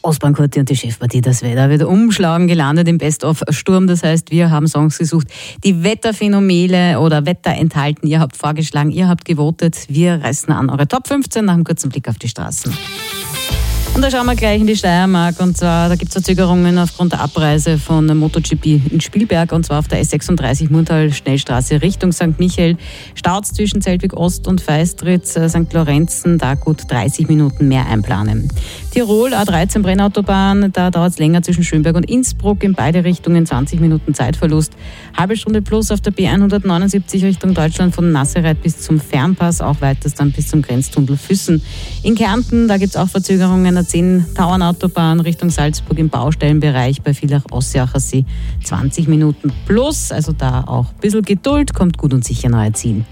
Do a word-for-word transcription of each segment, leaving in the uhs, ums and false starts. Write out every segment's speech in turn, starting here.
Osborne Kurti und die Chefpartie, das Wetter wird umschlagen, gelandet im Best-of-Sturm. Das heißt, wir haben Songs gesucht, die Wetterphänomene oder Wetter enthalten. Ihr habt vorgeschlagen, ihr habt gewotet. Wir reißen an eure Top fünfzehn nach einem kurzen Blick auf die Straßen. Und da schauen wir gleich in die Steiermark. Und zwar, da gibt es Verzögerungen aufgrund der Abreise von der MotoGP in Spielberg. Und zwar auf der S sechsunddreißig Murntal-Schnellstraße Richtung Sankt Michael. Staus zwischen Zeltwig Ost und Feistritz, Sankt Lorenzen, da gut dreißig Minuten mehr einplanen. Tirol, A dreizehn Brennautobahn, da dauert es länger zwischen Schönberg und Innsbruck. In beide Richtungen zwanzig Minuten Zeitverlust. Halbe Stunde plus auf der B hundertneunundsiebzig Richtung Deutschland von Nassereit bis zum Fernpass. Auch weiters dann bis zum Grenztunnel Füssen. In Kärnten, da gibt es auch Verzögerungen. zehn Tauernautobahn Richtung Salzburg im Baustellenbereich bei Villach-Ossiacher See zwanzig Minuten plus, also da auch ein bisschen Geduld, kommt gut und sicher nahe Ziel.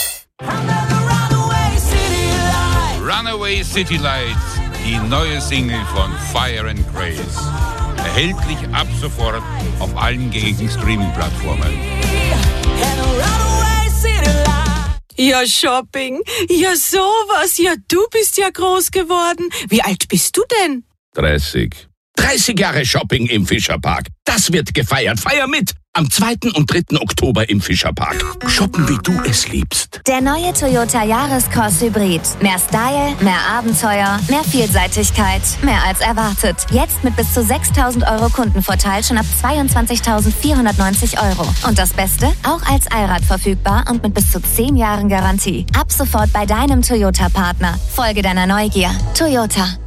Runaway City Lights, die neue Single von Fire and Grace. Erhältlich ab sofort auf allen gängigen Streaming-Plattformen. Ja, Shopping. Ja, sowas. Ja, du bist ja groß geworden. Wie alt bist du denn? dreißig. dreißig Jahre Shopping im Fischerpark. Das wird gefeiert. Feier mit! Am zweiten und dritten Oktober im Fischerpark. Shoppen, wie du es liebst. Der neue Toyota Yaris-Cross Hybrid. Mehr Style, mehr Abenteuer, mehr Vielseitigkeit, mehr als erwartet. Jetzt mit bis zu sechstausend Euro Kundenvorteil schon ab zweiundzwanzigtausendvierhundertneunzig Euro. Und das Beste? Auch als Allrad verfügbar und mit bis zu zehn Jahren Garantie. Ab sofort bei deinem Toyota-Partner. Folge deiner Neugier. Toyota.